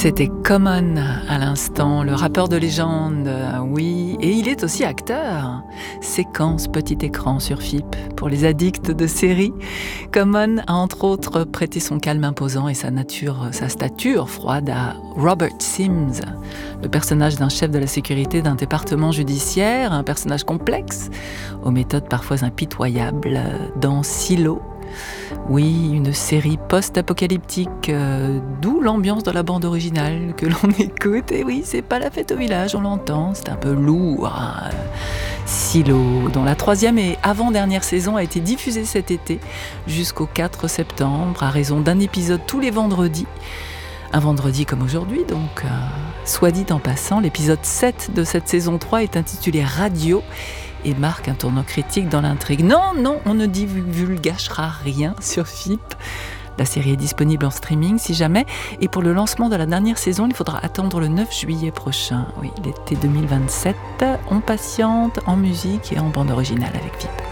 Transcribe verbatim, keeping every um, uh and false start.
C'était Common à l'instant, le rappeur de légende, oui, et il est aussi acteur. Séquence petit écran sur F I P pour les addicts de séries. Common a entre autres prêté son calme imposant et sa nature, sa stature froide à Robert Sims, le personnage d'un chef de la sécurité d'un département judiciaire, un personnage complexe, aux méthodes parfois impitoyables, dans Silo. Oui, une série post-apocalyptique, euh, d'où l'ambiance de la bande originale que l'on écoute. Et oui, c'est pas la fête au village, on l'entend, c'est un peu lourd. Hein. Silo, dont la troisième et avant-dernière saison a été diffusée cet été jusqu'au quatre septembre, à raison d'un épisode tous les vendredis. Un vendredi comme aujourd'hui, donc, euh, soit dit en passant, l'épisode sept de cette saison trois est intitulé Radio et marque un tournant critique dans l'intrigue. Non, non, on ne divulgachera rien sur F I P. La série est disponible en streaming si jamais. Et pour le lancement de la dernière saison, il faudra attendre le neuf juillet prochain. Oui, l'été deux mille vingt-sept. On patiente en musique et en bande originale avec F I P.